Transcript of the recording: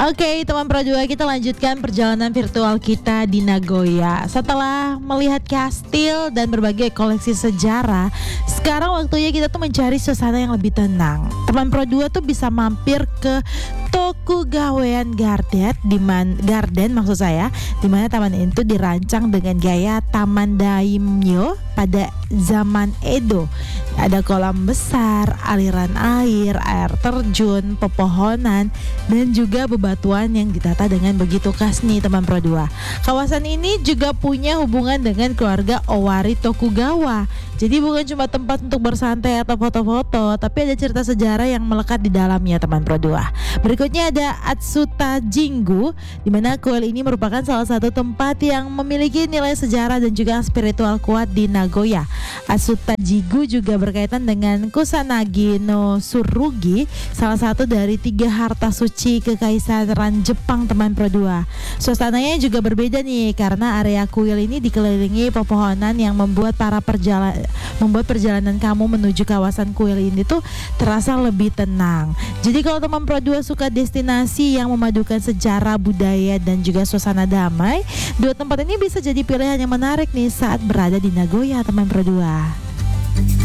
Oke, teman Pro 2, kita lanjutkan perjalanan virtual kita di Nagoya. Setelah melihat kastil dan berbagai koleksi sejarah, sekarang waktunya kita tuh mencari suasana yang lebih tenang. Teman Pro 2 tuh bisa mampir ke Tokugawa Garden maksud saya, di mana taman itu dirancang dengan gaya taman daimyo pada zaman Edo. Ada kolam besar, aliran air terjun, pepohonan, dan juga bebatuan yang ditata dengan begitu khas nih teman Pro 2. Kawasan ini juga punya hubungan dengan keluarga Owari Tokugawa. Jadi bukan cuma tempat untuk bersantai atau foto-foto, tapi ada cerita sejarah yang melekat di dalamnya teman Pro 2. Berikutnya ada Atsuta Jingu, di mana kuil ini merupakan salah satu tempat yang memiliki nilai sejarah dan juga spiritual kuat di Nagoya. Atsuta Jingu juga berkaitan dengan Kusanagi no Tsurugi, salah satu dari 3 harta suci kekaisaran Jepang teman Pro 2. Suasananya juga berbeda nih, karena area kuil ini dikelilingi pepohonan yang membuat perjalanan kamu menuju kawasan kuil ini tuh terasa lebih tenang. Jadi kalau teman Pro 2 suka destinasi yang memadukan sejarah, budaya, dan juga suasana damai, 2 tempat ini bisa jadi pilihan yang menarik nih saat berada di Nagoya teman Pro 2.